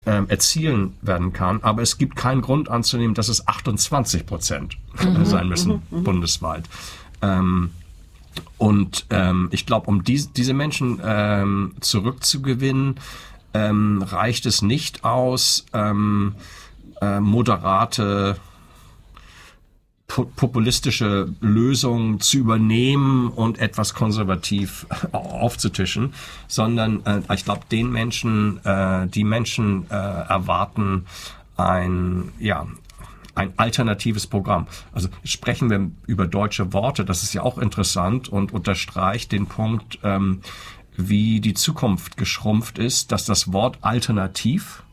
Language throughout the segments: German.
erzielen werden kann. Aber es gibt keinen Grund anzunehmen, dass es 28% sein müssen bundesweit. Ich glaube, um diese Menschen zurückzugewinnen, reicht es nicht aus, moderate populistische Lösungen zu übernehmen und etwas konservativ aufzutischen, sondern ich glaube, die Menschen erwarten ein alternatives Programm. Also sprechen wir über deutsche Worte, das ist ja auch interessant und unterstreicht den Punkt, wie die Zukunft geschrumpft ist, dass das Wort alternativ,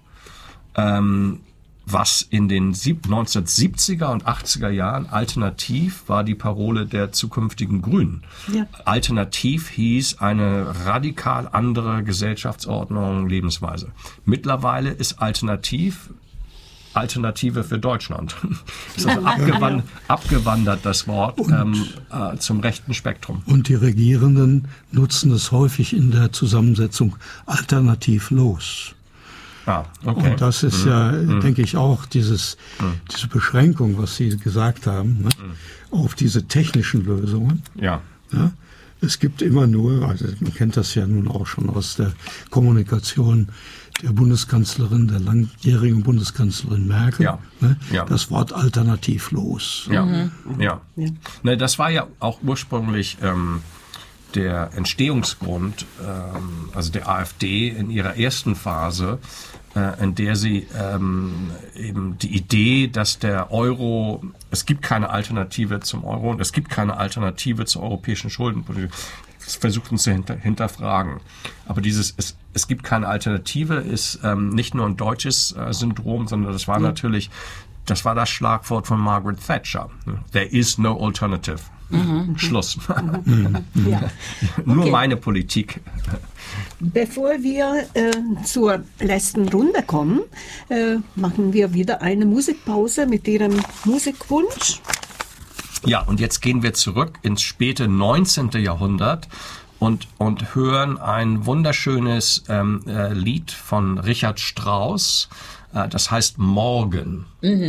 was in den 1970er und 80er Jahren alternativ war die Parole der zukünftigen Grünen. Ja. Alternativ hieß eine radikal andere Gesellschaftsordnung, Lebensweise. Mittlerweile ist Alternative für Deutschland. Das ist also abgewandert, das Wort, zum rechten Spektrum. Und die Regierenden nutzen es häufig in der Zusammensetzung alternativlos. Ah, okay. Und das ist denke ich, auch diese Beschränkung, was Sie gesagt haben, ne, auf diese technischen Lösungen. Ja. Ja. Es gibt immer nur, also man kennt das ja nun auch schon aus der Kommunikation der Bundeskanzlerin, der langjährigen Bundeskanzlerin Merkel, das Wort alternativlos. Ja. Ne, das war ja auch ursprünglich der Entstehungsgrund, also der AfD in ihrer ersten Phase, in der sie eben die Idee, dass der Euro, es gibt keine Alternative zum Euro und es gibt keine Alternative zur europäischen Schuldenpolitik, versuchten zu hinterfragen. Aber es gibt keine Alternative ist nicht nur ein deutsches Syndrom, sondern das war natürlich, das war das Schlagwort von Margaret Thatcher. There is no alternative. Schluss. Ja. Nur Okay. meine Politik. Bevor wir zur letzten Runde kommen, machen wir wieder eine Musikpause mit Ihrem Musikwunsch. Ja, und jetzt gehen wir zurück ins späte 19. Jahrhundert und hören ein wunderschönes Lied von Richard Strauss, das heißt Morgen.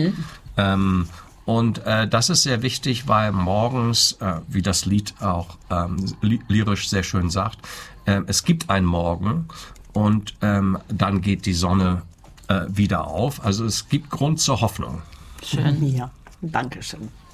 Das ist sehr wichtig, weil morgens, wie das Lied auch lyrisch sehr schön sagt, es gibt einen Morgen und dann geht die Sonne wieder auf. Also es gibt Grund zur Hoffnung. Schön. Ja, danke schön.